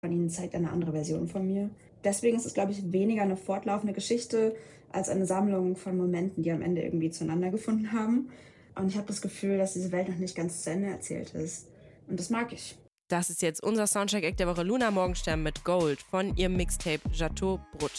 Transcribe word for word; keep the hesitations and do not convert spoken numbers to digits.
Panini zeigt eine andere Version von mir. Deswegen ist es, glaube ich, weniger eine fortlaufende Geschichte als eine Sammlung von Momenten, die am Ende irgendwie zueinander gefunden haben. Und ich habe das Gefühl, dass diese Welt noch nicht ganz zu Ende erzählt ist. Und das mag ich. Das ist jetzt unser Soundcheck-Act der Woche. Luna Morgenstern mit Gold von ihrem Mixtape Chateau Brut.